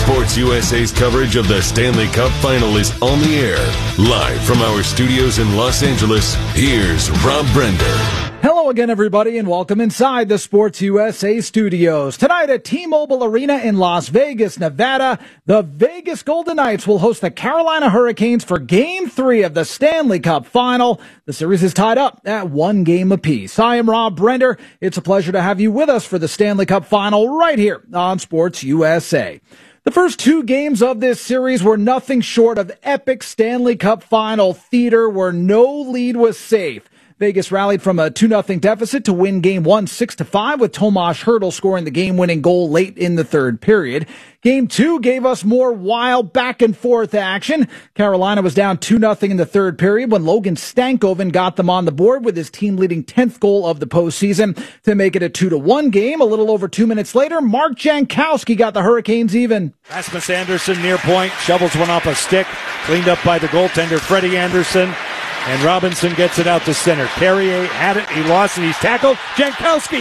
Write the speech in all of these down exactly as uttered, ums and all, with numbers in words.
Sports U S A's coverage of the Stanley Cup Final is on the air. Live from our studios in Los Angeles, here's Rob Brender. Hello again, everybody, and welcome inside the Sports U S A studios. Tonight at T-Mobile Arena in Las Vegas, Nevada, the Vegas Golden Knights will host the Carolina Hurricanes for Game three of the Stanley Cup Final. The series is tied up at one game apiece. I am Rob Brender. It's a pleasure to have you with us for the Stanley Cup Final right here on Sports U S A. The first two games of this series were nothing short of epic Stanley Cup Final theater where no lead was safe. Vegas rallied from a two nothing deficit to win game one six to five with Tomas Hertl scoring the game-winning goal late in the third period. Game two gave us more wild back-and-forth action. Carolina was down two nothing in the third period when Logan Stankoven got them on the board with his team-leading tenth goal of the postseason to make it a two to one game. A little over two minutes later, Mark Jankowski got the Hurricanes even. Rasmus Andersson near point, shovels one off a stick, cleaned up by the goaltender Freddie Anderson. And Robinson gets it out to center. Carrier had it. He lost it. He's tackled. Jankowski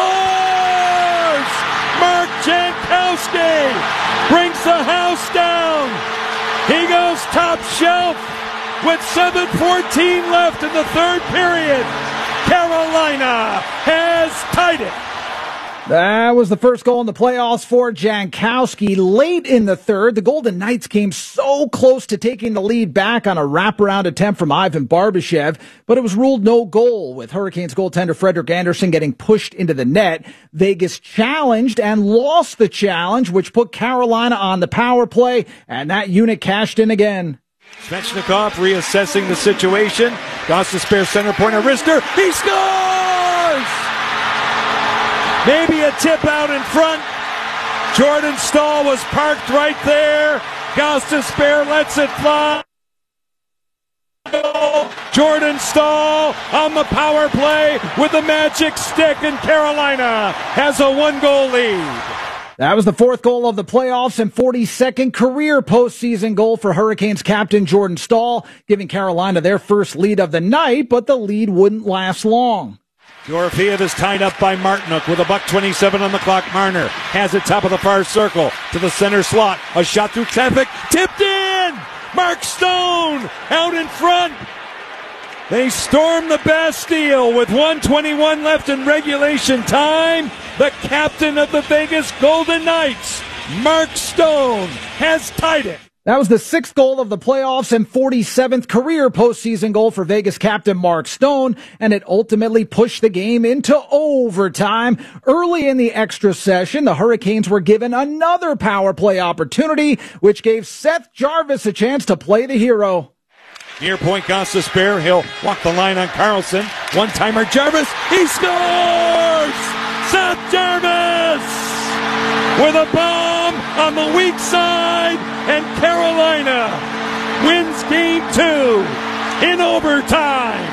scores! Mark Jankowski brings the house down. He goes top shelf with seven fourteen left in the third period. Carolina has tied it. That was the first goal in the playoffs for Jankowski. Late in the third, the Golden Knights came so close to taking the lead back on a wraparound attempt from Ivan Barbashev, but it was ruled no goal, with Hurricanes goaltender Frederik Andersen getting pushed into the net. Vegas challenged and lost the challenge, which put Carolina on the power play, and that unit cashed in again. Svechnikov reassessing the situation. Gostisbehere center point, Arister. He scores! Maybe a tip out in front. Jordan Staal was parked right there. Gostisbehere lets it fly. Jordan Staal on the power play with the magic stick, and Carolina has a one-goal lead. That was the fourth goal of the playoffs and forty-second career postseason goal for Hurricanes captain Jordan Staal, giving Carolina their first lead of the night, but the lead wouldn't last long. Dorofeev is tied up by Martinook with a buck twenty-seven on the clock. Marner has it top of the far circle to the center slot. A shot through traffic. Tipped in! Mark Stone out in front. They storm the Bastille with one twenty-one left in regulation time. The captain of the Vegas Golden Knights, Mark Stone, has tied it. That was the sixth goal of the playoffs and forty-seventh career postseason goal for Vegas captain Mark Stone, and it ultimately pushed the game into overtime. Early in the extra session, the Hurricanes were given another power play opportunity, which gave Seth Jarvis a chance to play the hero. Near point, Gostisbehere. He'll walk the line on Carlson. One-timer, Jarvis. He scores! Seth Jarvis with a bomb on the weak side, and Carolina wins game two in overtime.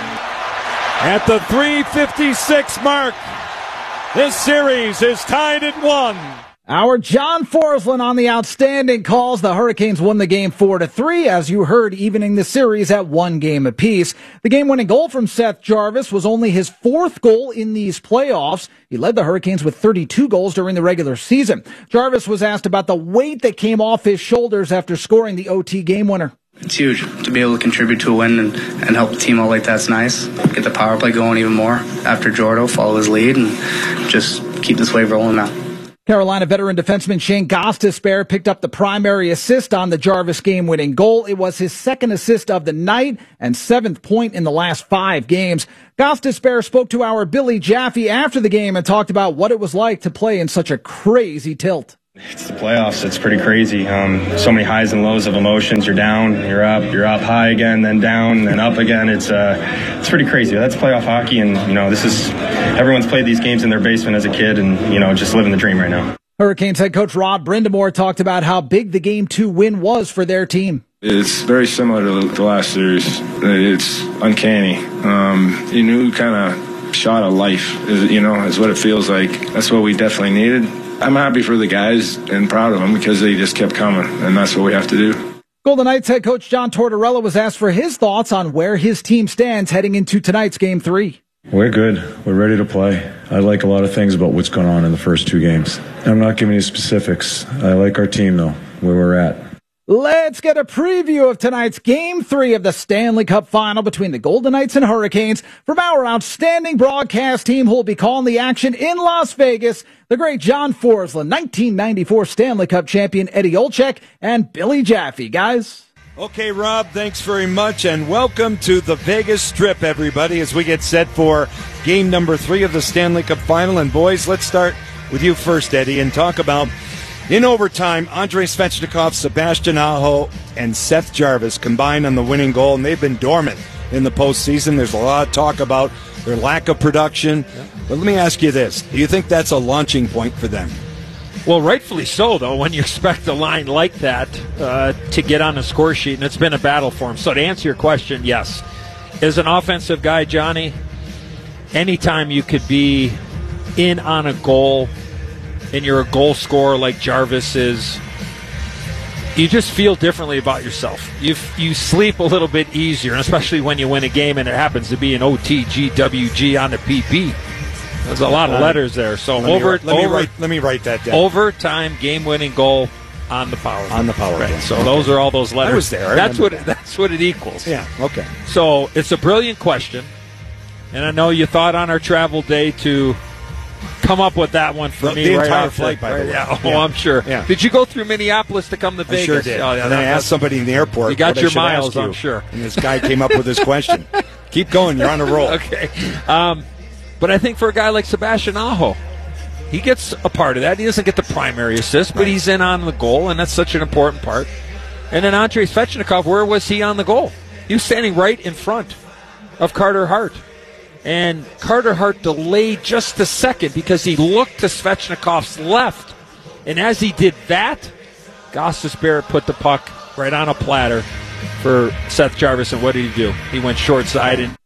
At the three fifty-six mark, this series is tied at one. Our John Forslund on the outstanding calls. The Hurricanes won the game four to three, as you heard, evening the series at one game apiece. The game-winning goal from Seth Jarvis was only his fourth goal in these playoffs. He led the Hurricanes with thirty-two goals during the regular season. Jarvis was asked about the weight that came off his shoulders after scoring the O T game winner. It's huge to be able to contribute to a win and, and help the team out like that's nice. Get the power play going even more after Jordo, follow his lead, and just keep this wave rolling now. Carolina veteran defenseman Shane Gostisbehere picked up the primary assist on the Jarvis game-winning goal. It was his second assist of the night and seventh point in the last five games. Gostisbehere spoke to our Billy Jaffe after the game and talked about what it was like to play in such a crazy tilt. It's the playoffs. It's pretty crazy. Um, so many highs and lows of emotions. You're down, you're up, you're up high again, then down, then up again. It's uh, it's pretty crazy. That's playoff hockey, and you know this is everyone's played these games in their basement as a kid, and you know just living the dream right now. Hurricanes head coach Rod Brind'Amour talked about how big the game two win was for their team. It's very similar to the last series. It's uncanny. Um, you knew kind of shot of life, you know, is what it feels like. That's what we definitely needed. I'm happy for the guys and proud of them because they just kept coming, and that's what we have to do. Golden Knights head coach John Tortorella was asked for his thoughts on where his team stands heading into tonight's game three. We're good. We're ready to play. I like a lot of things about what's going on in the first two games. I'm not giving you specifics. I like our team, though, where we're at. Let's get a preview of tonight's Game three of the Stanley Cup Final between the Golden Knights and Hurricanes from our outstanding broadcast team who will be calling the action in Las Vegas, the great John Forslund, nineteen ninety-four Stanley Cup champion Eddie Olczyk, and Billy Jaffe. Guys? Okay, Rob, thanks very much, and welcome to the Vegas Strip, everybody, as we get set for game number three of the Stanley Cup Final. And, boys, let's start with you first, Eddie, and talk about, in overtime, Andrei Svechnikov, Sebastian Aho, and Seth Jarvis combined on the winning goal, and they've been dormant in the postseason. There's a lot of talk about their lack of production. Yeah. But let me ask you this. Do you think that's a launching point for them? Well, rightfully so, though, when you expect a line like that uh, to get on the score sheet, and it's been a battle for him. So to answer your question, yes. As an offensive guy, Johnny, anytime you could be in on a goal and you're a goal scorer like Jarvis is, you just feel differently about yourself. You you sleep a little bit easier, and especially when you win a game and it happens to be an O T G W G on the P P. There's a lot of letters there. So let over, me, let, me over, write, let me write that down. Overtime game-winning goal on the power play. On the power play. Right. So okay. those are all those letters. I was there. I that's what that. it, that's what it equals. Yeah. Okay. So it's a brilliant question, and I know you thought on our travel day to come up with that one for the, me. The right entire off flight, the, by right, the way. Yeah. Oh, yeah. I'm sure. Yeah. Did you go through Minneapolis to come to Vegas? I sure did. Oh, yeah, and then I asked somebody in the airport. You got your miles, you. I'm sure. And this guy came up with this question. Keep going. You're on a roll. Okay. Um, but I think for a guy like Sebastian Aho, he gets a part of that. He doesn't get the primary assist, but right. he's in on the goal, and that's such an important part. And then Andrei Svechnikov, where was he on the goal? He was standing right in front of Carter Hart. And Carter Hart delayed just a second because he looked to Svechnikov's left. And as he did that, Gostis Barrett put the puck right on a platter for Seth Jarvis. And what did he do? He went short side, and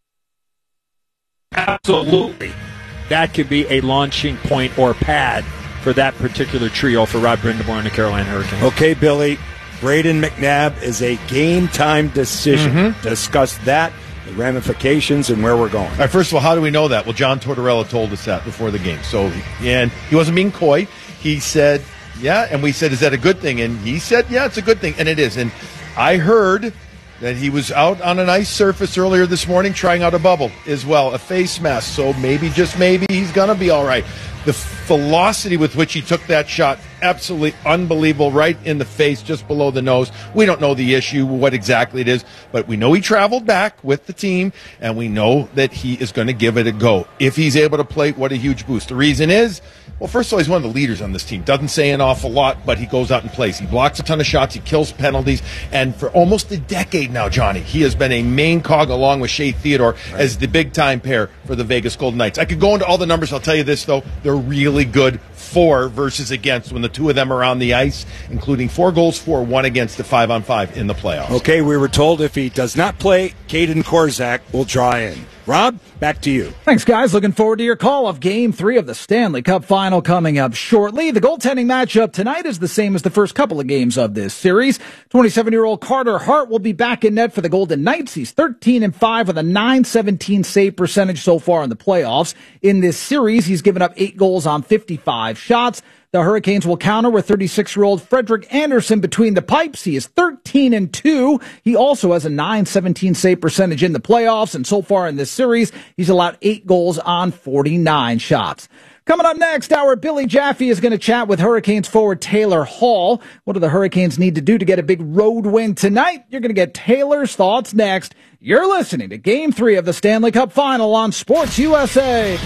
absolutely that could be a launching point or pad for that particular trio for Rod Brind'Amour and the Carolina Hurricanes. Okay, Billy. Braden McNabb is a game-time decision. Mm-hmm. Discuss that, the ramifications, and where we're going. All right, first of all, how do we know that? Well, John Tortorella told us that before the game. So, and he wasn't being coy. He said, yeah, and we said, is that a good thing? And he said, yeah, it's a good thing, and it is. And I heard that he was out on an ice surface earlier this morning trying out a bubble as well, a face mask. So maybe, just maybe, he's going to be all right. The velocity with which he took that shot, absolutely unbelievable, right in the face, just below the nose. We don't know the issue, what exactly it is, but we know he traveled back with the team, and we know that he is going to give it a go. If he's able to play, what a huge boost. The reason is, well, first of all, he's one of the leaders on this team. Doesn't say an awful lot, but he goes out and plays. He blocks a ton of shots. He kills penalties. And for almost a decade now, Johnny, he has been a main cog along with Shea Theodore right. as the big-time pair for the Vegas Golden Knights. I could go into all the numbers. I'll tell you this, though. They're really good for versus against when the two of them are on the ice, including four goals for, one against the five-on-five in the playoffs. Okay, we were told if he does not play, Caden Korzak will draw in. Rob, back to you. Thanks, guys. Looking forward to your call of Game three of the Stanley Cup Final coming up shortly. The goaltending matchup tonight is the same as the first couple of games of this series. twenty-seven-year-old Carter Hart will be back in net for the Golden Knights. He's thirteen and five with a nine seventeen save percentage so far in the playoffs. In this series, he's given up eight goals on fifty-five shots. The Hurricanes will counter with thirty-six-year-old Frederik Andersen between the pipes. He is thirteen and two. He also has a nine seventeen save percentage in the playoffs, and so far in this series, he's allowed eight goals on forty-nine shots. Coming up next, our Billy Jaffe is going to chat with Hurricanes forward Taylor Hall. What do the Hurricanes need to do to get a big road win tonight? You're going to get Taylor's thoughts next. You're listening to Game three of the Stanley Cup Final on Sports U S A.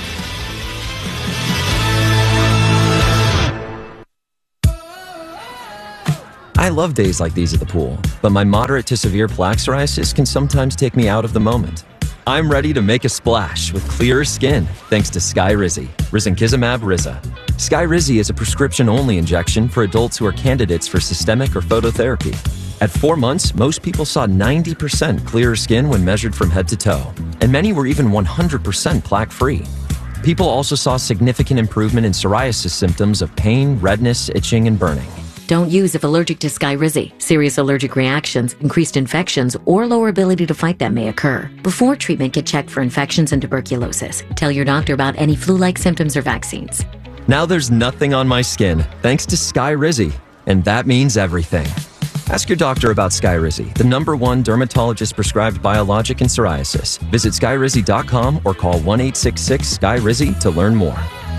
I love days like these at the pool, but my moderate to severe plaque psoriasis can sometimes take me out of the moment. I'm ready to make a splash with clearer skin thanks to Skyrizi, risankizumab Riza. Skyrizi is a prescription-only injection for adults who are candidates for systemic or phototherapy. At four months, most people saw ninety percent clearer skin when measured from head to toe, and many were even one hundred percent plaque-free. People also saw significant improvement in psoriasis symptoms of pain, redness, itching, and burning. Don't use if allergic to Skyrizi. Serious allergic reactions, increased infections, or lower ability to fight them may occur. Before treatment, get checked for infections and tuberculosis. Tell your doctor about any flu-like symptoms or vaccines. Now there's nothing on my skin thanks to Skyrizi, and that means everything. Ask your doctor about Skyrizi, the number one dermatologist-prescribed biologic in psoriasis. Visit skyrizi dot com or call one eight six six Skyrizi to learn more.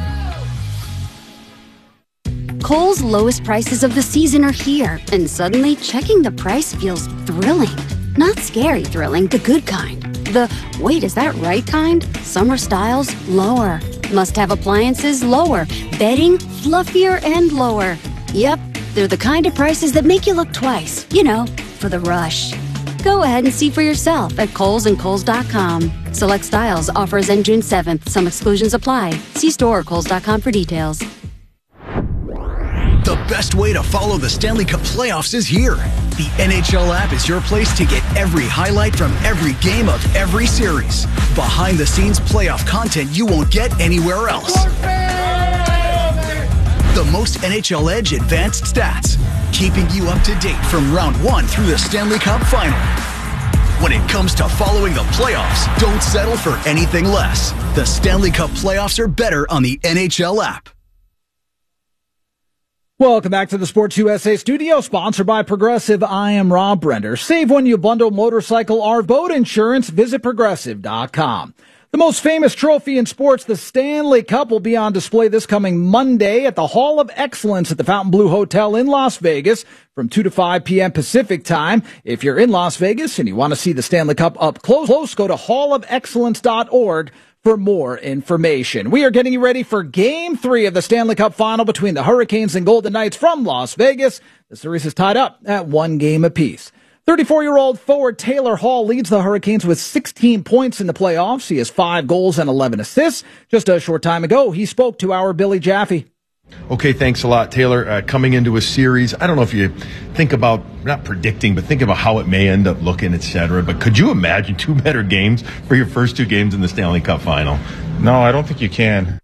Kohl's lowest prices of the season are here, and suddenly checking the price feels thrilling. Not scary thrilling, the good kind. The, wait, is that right kind? Summer styles, lower. Must-have appliances, lower. Bedding, fluffier and lower. Yep, they're the kind of prices that make you look twice, you know, for the rush. Go ahead and see for yourself at Kohl's and Kohl's dot com. Select styles, offers end June seventh. Some exclusions apply. See store or Kohl's dot com for details. The best way to follow the Stanley Cup playoffs is here. The N H L app is your place to get every highlight from every game of every series. Behind-the-scenes playoff content you won't get anywhere else. The most N H L Edge advanced stats, keeping you up to date from round one through the Stanley Cup final. When it comes to following the playoffs, don't settle for anything less. The Stanley Cup playoffs are better on the N H L app. Welcome back to the Sports U S A studio, sponsored by Progressive. I am Rob Brender. Save when you bundle motorcycle or boat insurance. Visit progressive dot com. The most famous trophy in sports, the Stanley Cup, will be on display this coming Monday at the Hall of Excellence at the Fontainebleau Hotel in Las Vegas from two to five p.m. Pacific time. If you're in Las Vegas and you want to see the Stanley Cup up close, go to hall of excellence dot org for more information. We are getting you ready for Game three of the Stanley Cup Final between the Hurricanes and Golden Knights from Las Vegas. The series is tied up at one game apiece. thirty-four-year-old forward Taylor Hall leads the Hurricanes with sixteen points in the playoffs. He has five goals and eleven assists. Just a short time ago, he spoke to our Billy Jaffe. Okay, thanks a lot, Taylor. Uh, coming into a series, I don't know if you think about, not predicting, but think about how it may end up looking, et cetera. But could you imagine two better games for your first two games in the Stanley Cup Final? No, I don't think you can.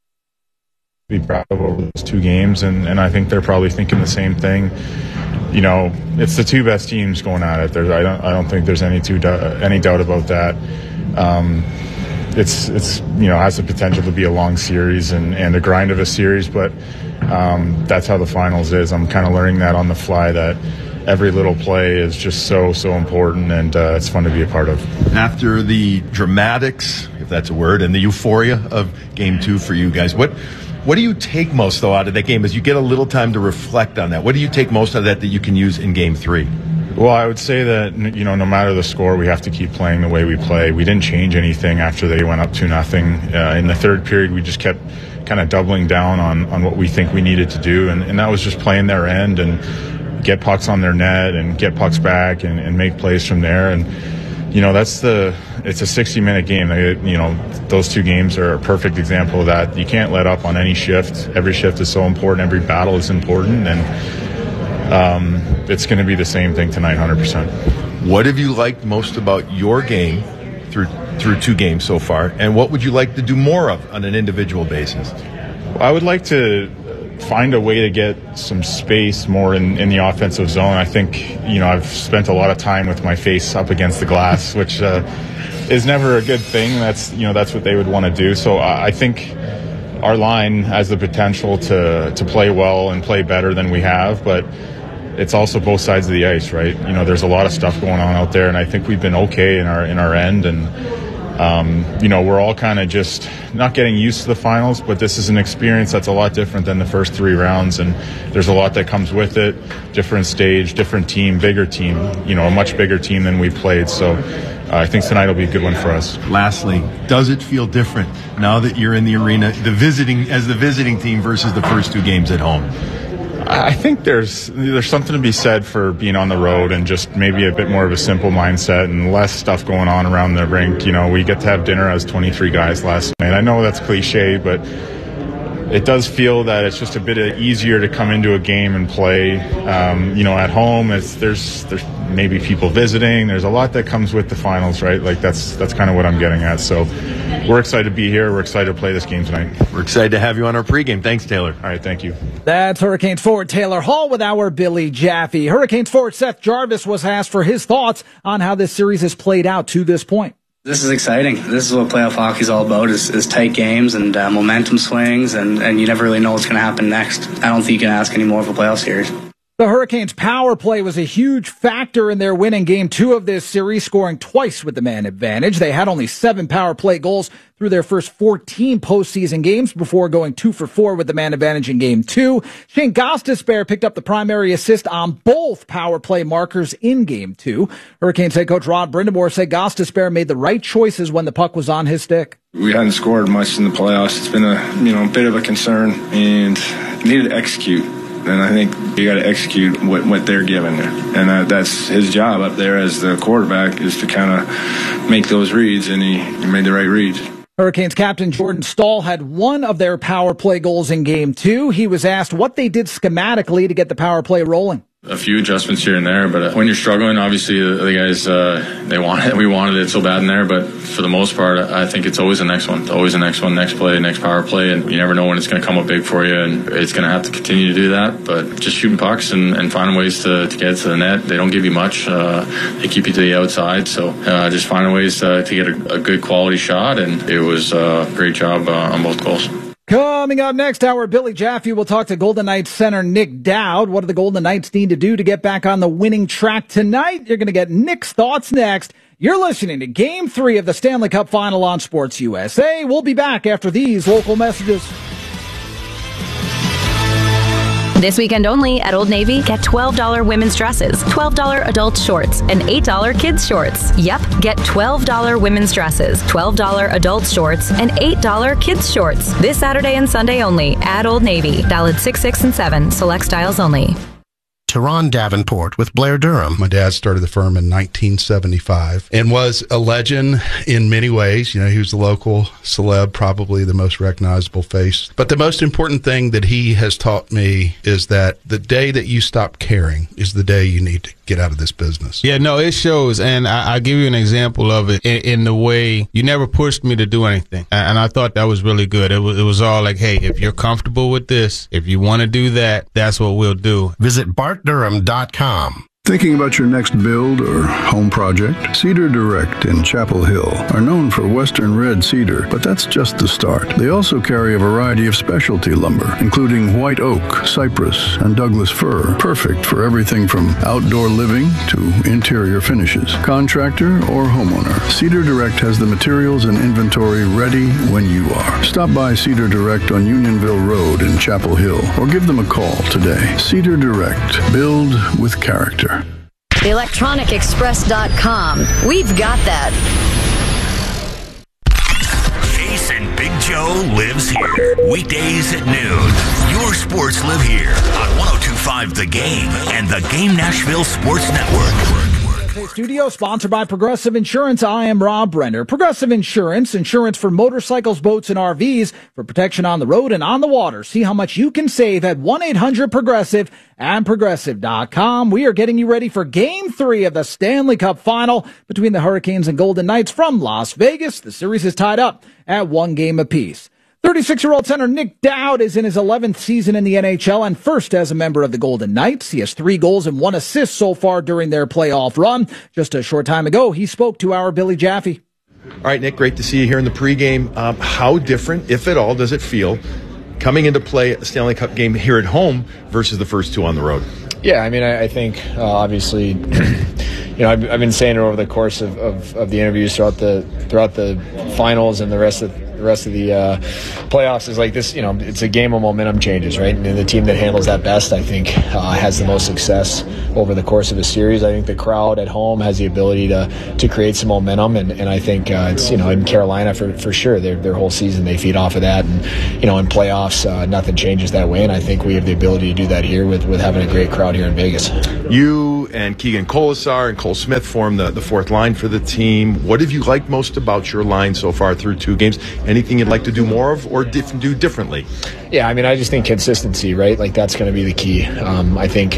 Be proud of over those two games, and, and I think they're probably thinking the same thing. You know, it's the two best teams going at it. There's, I don't, I don't think there's any two, any doubt about that. Um, it's, it's, you know, has the potential to be a long series and, and a grind of a series, but um, that's how the finals is. I'm kind of learning that on the fly, that every little play is just so, so important, and uh, it's fun to be a part of. After the dramatics, if that's a word, and the euphoria of Game Two for you guys, what? What do you take most, though, out of that game as you get a little time to reflect on that? What do you take most out of that that you can use in Game three? Well, I would say that, you know, no matter the score, we have to keep playing the way we play. We didn't change anything after they went up two nothing. Uh, in the third period, we just kept kind of doubling down on, on what we think we needed to do, and, and that was just playing their end and get pucks on their net and get pucks back and, and make plays from there. And you know, that's the, it's a sixty minute game. They, you know, those two games are a perfect example of that. You can't let up on any shift. Every shift is so important. Every battle is important. And um, it's going to be the same thing tonight, one hundred percent. What have you liked most about your game through through two games so far? And what would you like to do more of on an individual basis? I would like to find a way to get some space more in, in the offensive zone. I think, you know, I've spent a lot of time with my face up against the glass, which uh, is never a good thing. That's, you know, that's what they would want to do. So I, I think our line has the potential to, to play well and play better than we have, but it's also both sides of the ice, right? You know, there's a lot of stuff going on out there, and I think we've been okay in our, in our end. And, Um, you know, we're all kind of just not getting used to the finals, but this is an experience that's a lot different than the first three rounds, and there's a lot that comes with it. Different stage, different team, bigger team, you know, a much bigger team than we played. So uh, I think tonight will be a good one for us. Lastly, does it feel different now that you're in the arena, the visiting as the visiting team versus the first two games at home? I think there's there's something to be said for being on the road and just maybe a bit more of a simple mindset and less stuff going on around the rink. You know, we get to have dinner as twenty-three guys last night. I know that's cliche, but it does feel that it's just a bit easier to come into a game and play, um, you know, at home. It's, there's there's maybe people visiting. There's a lot that comes with the finals, right? Like that's that's kind of what I'm getting at. So we're excited to be here. We're excited to play this game tonight. We're excited to have you on our pregame. Thanks, Taylor. All right, thank you. That's Hurricanes forward Taylor Hall with our Billy Jaffe. Hurricanes forward Seth Jarvis was asked for his thoughts on how this series has played out to this point. This is exciting. This is what playoff hockey is all about, is, is tight games and uh, momentum swings, and, and you never really know what's going to happen next. I don't think you can ask any more of a playoff series. The Hurricanes' power play was a huge factor in their win in Game two of this series, scoring twice with the man advantage. They had only seven power play goals through their first fourteen postseason games before going two for four with the man advantage in Game two. Shane Gostisbehere picked up the primary assist on both power play markers in Game two. Hurricanes head coach Rod Brind'Amour said Gostisbehere made the right choices when the puck was on his stick. We hadn't scored much in the playoffs. It's been a you know a bit of a concern, and needed to execute. And I think you got to execute what, what they're giving there. And uh, that's his job up there as the quarterback, is to kind of make those reads, and he, he made the right reads. Hurricanes captain Jordan Staal had one of their power play goals in Game two. He was asked what they did schematically to get the power play rolling. A few adjustments here and there, but when you're struggling, obviously the guys, uh, they want it. We wanted it so bad in there, but for the most part, I think it's always the next one. Always the next one, next play, next power play, and you never know when it's going to come up big for you, and it's going to have to continue to do that. But just shooting pucks and, and finding ways to, to get to the net. They don't give you much. Uh, they keep you to the outside, so uh, just finding ways uh, to get a, a good quality shot, and it was a great job uh, on both goals. Coming up next hour, Billy Jaffe will talk to Golden Knights center Nick Dowd. What do the Golden Knights need to do to get back on the winning track tonight? You're going to get Nick's thoughts next. You're listening to Game three of the Stanley Cup Final on Sports U S A. We'll be back after these local messages. This weekend only at Old Navy, get twelve dollars women's dresses, twelve dollars adult shorts, and eight dollars kids shorts. Yep, get twelve dollars women's dresses, twelve dollars adult shorts, and eight dollars kids shorts. This Saturday and Sunday only at Old Navy. Valid six, six, and seven. Select styles only. Teron Davenport with Blair Durham. My dad started the firm in nineteen seventy-five and was a legend in many ways. You know, he was the local celeb, probably the most recognizable face. But the most important thing that he has taught me is that the day that you stop caring is the day you need to get out of this business. Yeah, no, it shows. And I, I'll give you an example of it in, in the way you never pushed me to do anything. And I thought that was really good. It was, it was all like, hey, if you're comfortable with this, if you want to do that, that's what we'll do. Visit Bart Durham dot com. Thinking about your next build or home project? Cedar Direct in Chapel Hill are known for Western red cedar, but that's just the start. They also carry a variety of specialty lumber, including white oak, cypress, and Douglas fir, perfect for everything from outdoor living to interior finishes. Contractor or homeowner, Cedar Direct has the materials and inventory ready when you are. Stop by Cedar Direct on Unionville Road in Chapel Hill or give them a call today. Cedar Direct. Build with character. the electronic express dot com. We've got that. Jason Big Joe lives here. Weekdays at noon. Your sports live here on one oh two point five The Game and the Game Nashville Sports Network. Studio sponsored by Progressive Insurance. I am Rob Brenner. Progressive Insurance, insurance for motorcycles, boats, and R Vs for protection on the road and on the water. See how much you can save at one eight hundred progressive and progressive dot com. We are getting you ready for Game three of the Stanley Cup Final between the Hurricanes and Golden Knights from Las Vegas. The series is tied up at one game apiece. thirty-six-year-old center Nick Dowd is in his eleventh season in the N H L and first as a member of the Golden Knights. He has three goals and one assist so far during their playoff run. Just a short time ago, he spoke to our Billy Jaffe. All right, Nick, great to see you here in the pregame. Um, how different, if at all, does it feel coming into play a Stanley Cup game here at home versus the first two on the road? Yeah, I mean, I, I think uh, obviously, you know, I've, I've been saying it over the course of, of, of the interviews throughout the throughout the finals and the rest of the rest of the uh, playoffs is like this. You know, it's a game of momentum changes, right? And the team that handles that best, I think, uh, has the most success over the course of a series. I think the crowd at home has the ability to to create some momentum, and, and I think uh, it's, you know, in Carolina for for sure, their their whole season they feed off of that, and you know, in playoffs uh, nothing changes that way, and I think we have the ability to do that here with with having a great crowd here in Vegas. You and Keegan Colasar and Cole Smith form the, the fourth line for the team. What have you liked most about your line so far through two games? Anything you'd like to do more of or diff- do differently? Yeah, I mean, I just think consistency, right? Like, that's going to be the key. Um, I think,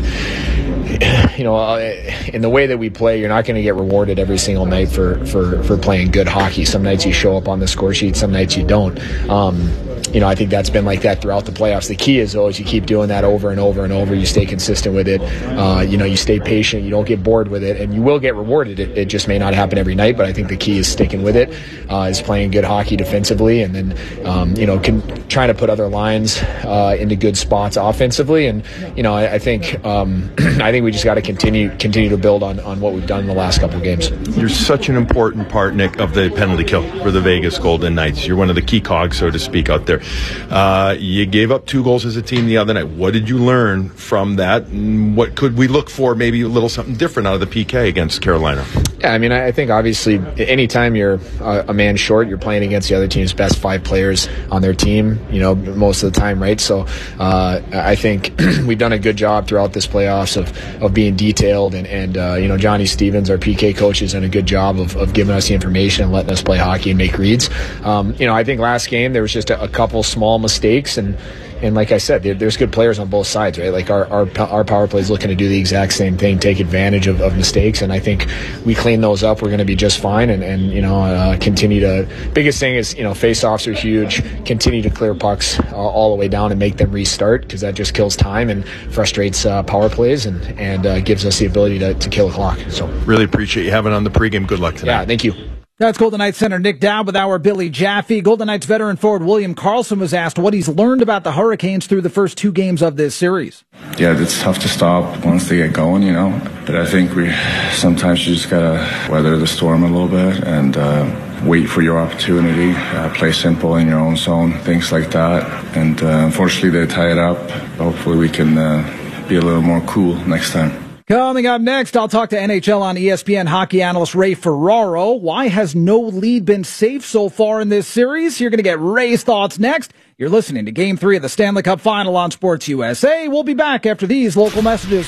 you know, uh, in the way that we play, you're not going to get rewarded every single night for, for, for playing good hockey. Some nights you show up on the score sheet, some nights you don't. Um, you know, I think that's been like that throughout the playoffs. The key is, though, is you keep doing that over and over and over. You stay consistent with it. Uh, you know, you stay patient. You don't get bored with it, and you will get rewarded. It, it just may not happen every night, but I think the key is sticking with it, uh, is playing good hockey defensively, and then, um, you know, can, trying to put other lines uh, into good spots offensively. And, you know, I, I think um, I think we just got to continue continue to build on, on what we've done in the last couple of games. You're such an important part, Nick, of the penalty kill for the Vegas Golden Knights. You're one of the key cogs, so to speak, out there. Uh, you gave up two goals as a team the other night. What did you learn from that? And what could we look for, maybe a little something different out of the P K against Carolina? Yeah, I mean, I think obviously anytime you're a, a man short, you're playing against the other team's best five players on their team, you know, most of the time, right? So uh, I think we've done a good job throughout this playoffs of, of being detailed, and, and uh, you know, Johnny Stevens, our P K coach, has done a good job of, of giving us the information and letting us play hockey and make reads. Um, you know, I think last game there was just a, a couple small mistakes, and And like I said, there, there's good players on both sides, right? Like our our, our power play is looking to do the exact same thing, take advantage of, of mistakes, and I think we clean those up. We're going to be just fine, and, and you know, uh, continue to. Biggest thing is, you know, face-offs are huge. Continue to clear pucks uh, all the way down and make them restart, because that just kills time and frustrates uh, power plays, and and uh, gives us the ability to, to kill a clock. So really appreciate you having on the pregame. Good luck tonight. Yeah, thank you. That's Golden Knights center Nick Dowd with our Billy Jaffe. Golden Knights veteran forward William Karlsson was asked what he's learned about the Hurricanes through the first two games of this series. Yeah, it's tough to stop once they get going, you know. But I think we sometimes you just gotta weather the storm a little bit and uh, wait for your opportunity. Uh, play simple in your own zone, things like that. And uh, unfortunately, they tie it up. Hopefully, we can uh, be a little more cool next time. Coming up next, I'll talk to N H L on E S P N hockey analyst Ray Ferraro. Why has no lead been safe so far in this series? You're going to get Ray's thoughts next. You're listening to Game three of the Stanley Cup Final on Sports U S A. We'll be back after these local messages.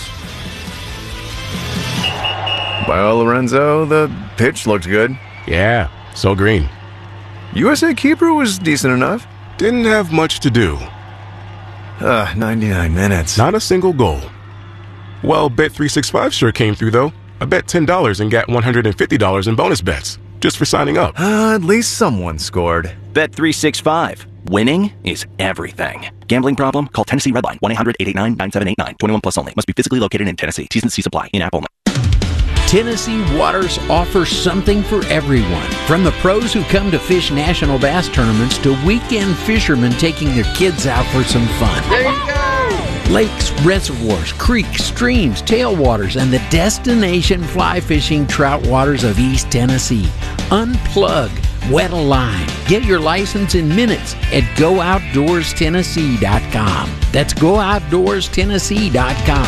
Well, Lorenzo, the pitch looked good. Yeah, so green. U S A keeper was decent enough. Didn't have much to do. Uh, ninety-nine minutes. Not a single goal. Well, Bet three sixty-five sure came through, though. I bet ten dollars and got one hundred fifty dollars in bonus bets, just for signing up. Uh, at least someone scored. Bet three sixty-five. Winning is everything. Gambling problem? Call Tennessee Redline, one eight hundred eight eight nine nine seven eight nine. twenty-one plus only. Must be physically located in Tennessee. T's and C's apply. In-app only. Tennessee Waters offers something for everyone. From the pros who come to fish national bass tournaments to weekend fishermen taking their kids out for some fun. There you go! Lakes, reservoirs, creeks, streams, tailwaters, and the destination fly fishing trout waters of East Tennessee. Unplug, wet a line. Get your license in minutes at go outdoors tennessee dot com. That's go outdoors tennessee dot com.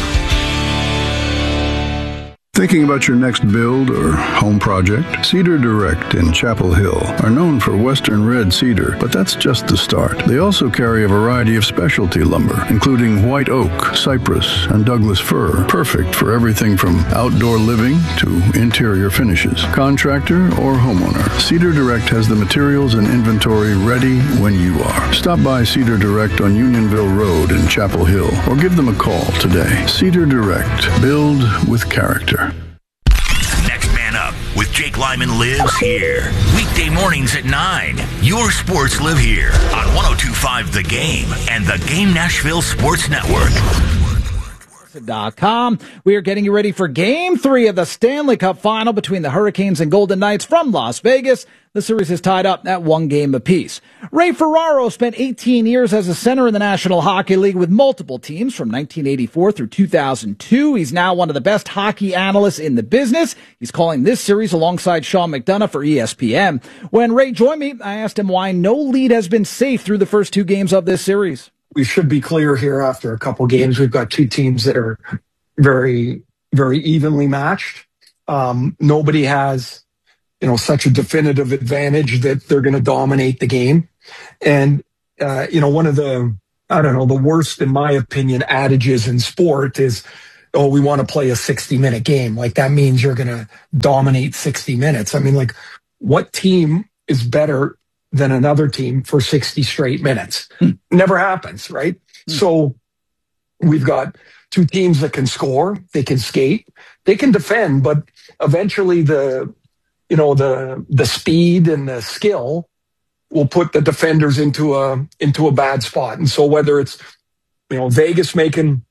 Thinking about your next build or home project? Cedar Direct in Chapel Hill are known for Western red cedar, but that's just the start. They also carry a variety of specialty lumber, including white oak, cypress, and Douglas fir, perfect for everything from outdoor living to interior finishes. Contractor or homeowner, Cedar Direct has the materials and inventory ready when you are. Stop by Cedar Direct on Unionville Road in Chapel Hill or give them a call today. Cedar Direct. Build with character. Next Man Up with Jake Lyman lives here. Weekday mornings at nine. Your sports live here on one oh two point five The Game and the Game Nashville Sports Network. Dot com. We are getting you ready for Game three of the Stanley Cup Final between the Hurricanes and Golden Knights from Las Vegas. The series is tied up at one game apiece. Ray Ferraro spent eighteen years as a center in the National Hockey League with multiple teams from nineteen eighty-four through two thousand two. He's now one of the best hockey analysts in the business. He's calling this series alongside Sean McDonough for E S P N. When Ray joined me, I asked him why no lead has been safe through the first two games of this series. We should be clear here after a couple games. We've got two teams that are very, very evenly matched. Um, nobody has, you know, such a definitive advantage that they're going to dominate the game. And, uh, you know, one of the, I don't know, the worst, in my opinion, adages in sport is oh, we want to play a sixty minute game. Like that means you're going to dominate sixty minutes. I mean, like what team is better than another team for sixty straight minutes? Hmm. Never happens, right? Hmm. So we've got two teams that can score, they can skate, they can defend, but eventually the, you know, the, the speed and the skill will put the defenders into a, into a bad spot. And so whether it's, you know, Vegas making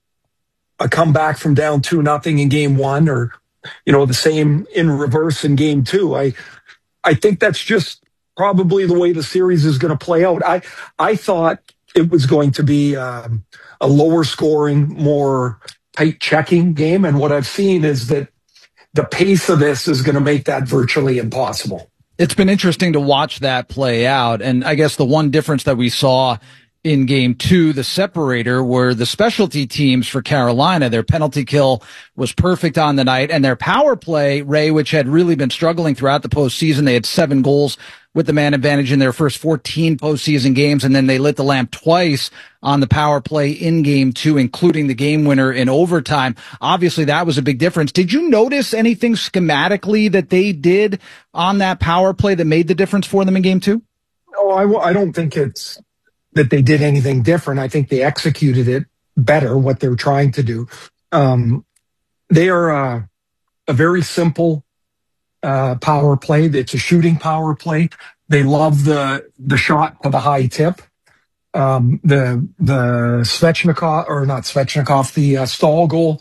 a comeback from down two nothing in game one, or, you know, the same in reverse in game two, I, I think that's just probably the way the series is going to play out. I, I thought it was going to be um, a lower scoring, more tight checking game. And what I've seen is that the pace of this is going to make that virtually impossible. It's been interesting to watch that play out. And I guess the one difference that we saw in game two, the separator, were the specialty teams for Carolina. Their penalty kill was perfect on the night, and their power play, Ray, which had really been struggling throughout the postseason. They had seven goals with the man advantage in their first fourteen postseason games, and then they lit the lamp twice on the power play in game two, including the game winner in overtime. Obviously, that was a big difference. Did you notice anything schematically that they did on that power play that made the difference for them in game two? No, I, I don't think it's that they did anything different. I think they executed it better, what they're trying to do. Um, they are uh, a very simple uh, power play. It's a shooting power play. They love the the shot to the high tip. Um, the the Svechnikov, or not Svechnikov, the uh, Stahl goal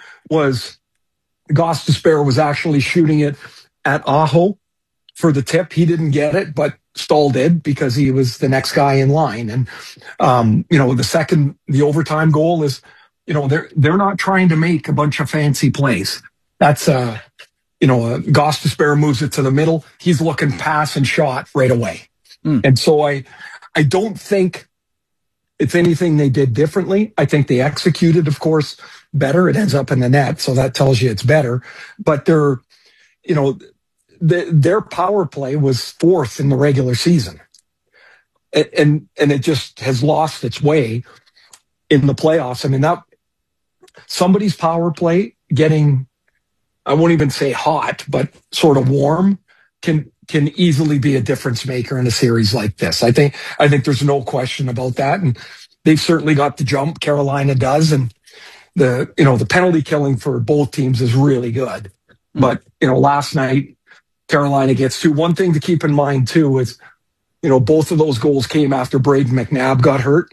was, Gostisbehere was actually shooting it at Aho for the tip. He didn't get it, but Stahl did because he was the next guy in line. And, um, you know, the second, the overtime goal is, you know, they're, they're not trying to make a bunch of fancy plays. That's, uh, you know, uh, Gostisbehere moves it to the middle. He's looking pass and shot right away. Mm. And so I, I don't think it's anything they did differently. I think they executed, of course, better. It ends up in the net, so that tells you it's better. But they're, you know, the, their power play was fourth in the regular season. And, and, and it just has lost its way in the playoffs. I mean, that somebody's power play getting, I won't even say hot, but sort of warm can, can easily be a difference maker in a series like this. I think, I think there's no question about that. And they've certainly got the jump. Carolina does. And the, you know, the penalty killing for both teams is really good. Mm-hmm. But, you know, last night, Carolina gets two. One thing to keep in mind, too, is, you know, both of those goals came after Braden McNabb got hurt.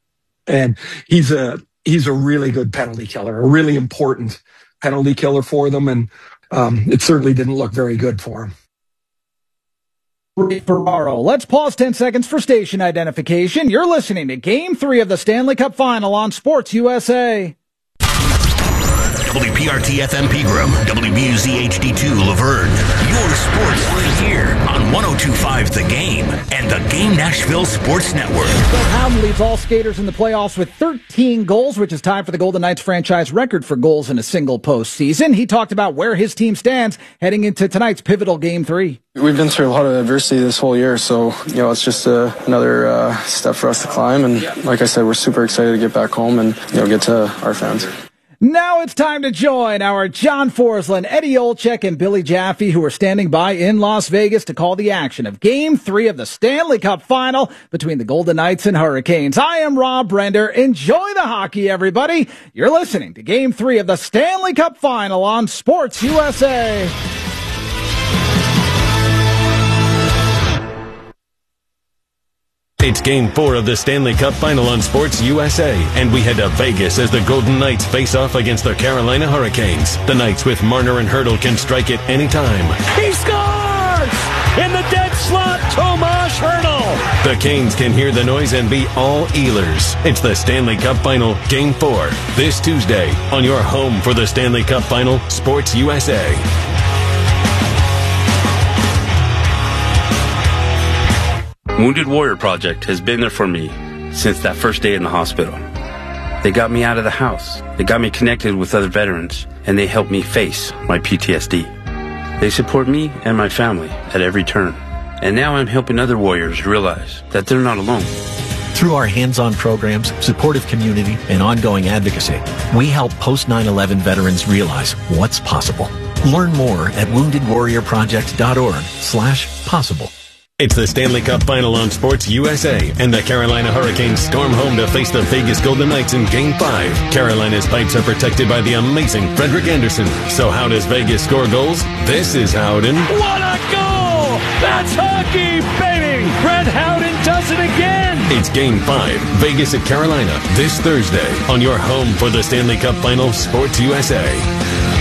And he's a he's a really good penalty killer, a really important penalty killer for them. And um, it certainly didn't look very good for him. Ferraro. Let's pause ten seconds for station identification. You're listening to Game three of the Stanley Cup Final on Sports U S A. W P R T F M Pegram, W B U Z H D two Laverne. Your sports right here on one oh two point five The Game and the Game Nashville Sports Network. Bill Howden leads all skaters in the playoffs with thirteen goals, which is tied for the Golden Knights franchise record for goals in a single postseason. He talked about where his team stands heading into tonight's pivotal Game three. We've been through a lot of adversity this whole year, so you know it's just uh, another uh, step for us to climb. And like I said, we're super excited to get back home and you know get to our fans. Now it's time to join our John Forsland, Eddie Olczyk, and Billy Jaffe, who are standing by in Las Vegas to call the action of Game three of the Stanley Cup Final between the Golden Knights and Hurricanes. I am Rob Brender. Enjoy the hockey, everybody. You're listening to Game three of the Stanley Cup Final on Sports U S A. It's Game four of the Stanley Cup Final on Sports U S A, and we head to Vegas as the Golden Knights face off against the Carolina Hurricanes. The Knights with Marner and Hurdle can strike at any time. He scores! In the dead slot, Tomas Hurdle! The Canes can hear the noise and be all Eilers. It's the Stanley Cup Final, Game four, this Tuesday on your home for the Stanley Cup Final, Sports U S A. Wounded Warrior Project has been there for me since that first day in the hospital. They got me out of the house. They got me connected with other veterans, and they helped me face my P T S D. They support me and my family at every turn. And now I'm helping other warriors realize that they're not alone. Through our hands-on programs, supportive community, and ongoing advocacy, we help post nine eleven veterans realize what's possible. Learn more at wounded warrior project dot org slash possible. It's the Stanley Cup Final on Sports U S A, and the Carolina Hurricanes storm home to face the Vegas Golden Knights in Game five. Carolina's pipes are protected by the amazing Frederick Anderson. So how does Vegas score goals? This is Howden. What a goal! That's hockey, baby! Brett Howden does it again! It's Game five, Vegas at Carolina, this Thursday on your home for the Stanley Cup Final, Sports U S A.